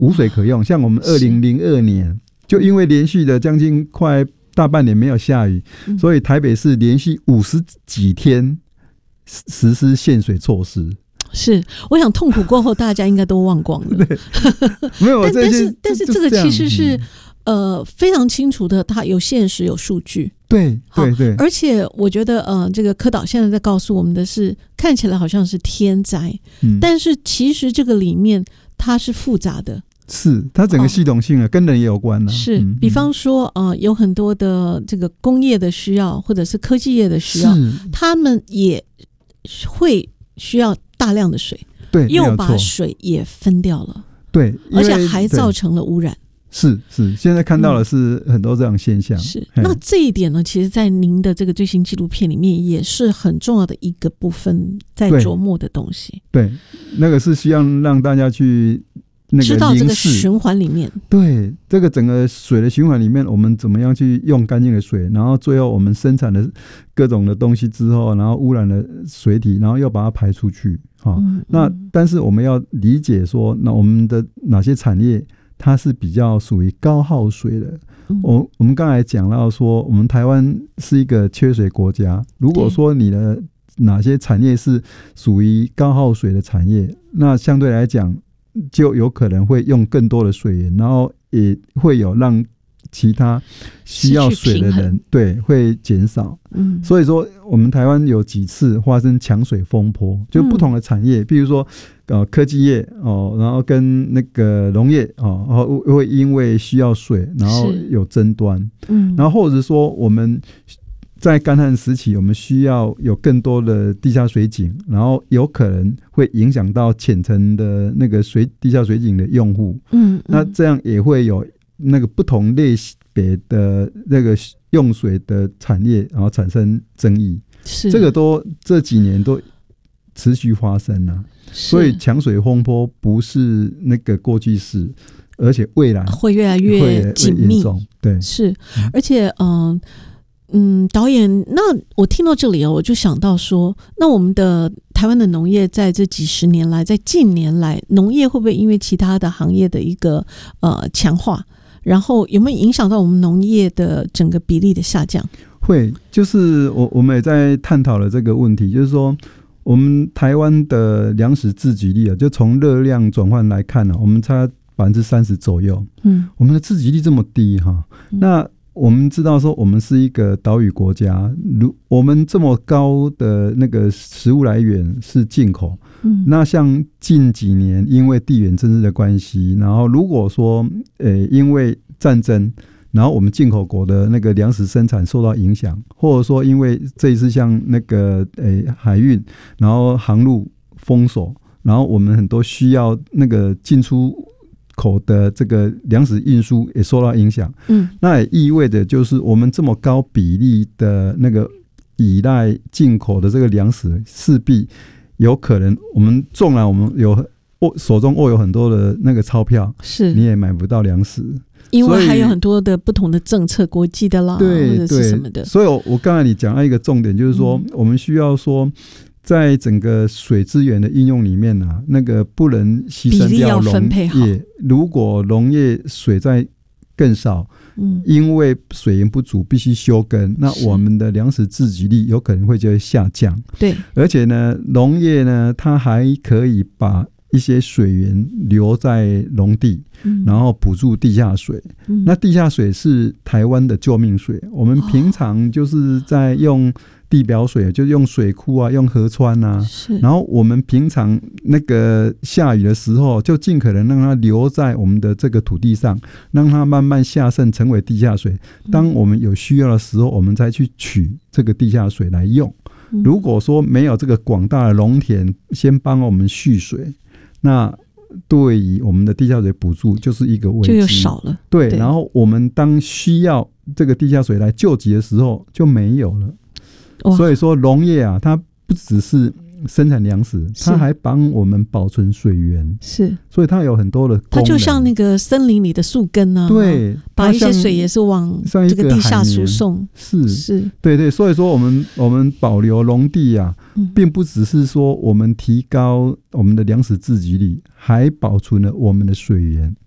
无水可用。像我们2002年就因为连续的将近快大半年没有下雨，所以台北市连续50几天实施限水措施。 是，我想痛苦过后大家应该都忘光了。 没有， 但是这个其实是非常清楚的，它有现实有数据。 对对对， 而且我觉得这个柯导现在在告诉我们的是，看起来好像是天灾，但是其实这个里面它是复杂的。是它整个系统性跟人也有关是比方说有很多的这个工业的需要或者是科技业的需要，他们也会需要大量的水， 对， 又把水也分掉了， 对， 而且还造成了污染。 是，现在看到的是很多这样现象。 是，那这一点呢，其实在您的这个最新纪录片里面也是很重要的一个部分在琢磨的东西。 对，那个是希望让大家去知道这个循环里面， 对，这个整个水的循环里面，我们怎么样去用干净的水，然后最后我们生产的各种的东西之后，然后污染了水体，然后又把它排出去。那但是我们要理解说，那我们的哪些产业它是比较属于高耗水的。我们刚才讲到说，我们台湾是一个缺水国家，如果说你的哪些产业是属于高耗水的产业，那相对来讲就有可能会用更多的水源，然后也会有让其他需要水的人对会减少。所以说我们台湾有几次发生抢水风波，就不同的产业，比如说科技业然后跟那个农业会因为需要水，然后有争端。然后或者说我们在干旱时期，我们需要有更多的地下水井，然后有可能会影响到浅层的那个地下水井的用户。那这样也会有那个不同类别的那个用水的产业，然后产生争议。这个这几年都持续发生啊。所以抢水风波不是那个过去式，而且未来会越来越紧密。 对， 是，而且导演，那我听到这里我就想到说，那我们的台湾的农业在这几十年来，在近年来，农业会不会因为其他的行业的一个强化，然后有没有影响到我们农业的整个比例的下降？ 会，就是我们也在探讨了这个问题，就是说我们台湾的粮食自给率就从热量转换来看我们差30%左右。我们的自给率这么低那我们知道说我们是一个岛屿国家，我们这么高的那个食物来源是进口。那像近几年因为地缘政治的关系，然后如果说因为战争，然后我们进口国的那个粮食生产受到影响，或者说因为这一次像那个海运，然后航路封锁，然后我们很多需要那个进出口的这个粮食运输也受到影响。那也意味着就是我们这么高比例的那个依赖进口的这个粮食，势必有可能我们纵然我们手中握有很多的那个钞票，是你也买不到粮食， 因为还有很多的不同的政策，国际的啦， 对或者是什么的。 所以我刚才你讲到一个重点，就是说我们需要说在整个水资源的应用里面那个不能牺牲掉农业。如果农业水在更少，因为水源不足必须休耕，那我们的粮食自给率有可能就会下降。对，而且呢农业呢它还可以把一些水源留在农地，然后补助地下水。那地下水是台湾的救命水，我们平常就是在用地表水，就是用水库用河川然后我们平常那个下雨的时候就尽可能让它留在我们的这个土地上，让它慢慢下渗成为地下水，当我们有需要的时候我们再去取这个地下水来用。如果说没有这个广大的农田先帮我们蓄水，那对于我们的地下水补助就是一个危机， 就又少了。 对， 然后我们当需要这个地下水来救急的时候就没有了。所以说农业它不只是生产粮食，它还帮我们保存水源，是，所以它有很多的功能。它就像那个森林里的树根对， 把一些水也是往这个地下输送。是， 对对。所以说我们保留农地并不只是说我们提高我们的粮食自给率，还保存了我们的水源。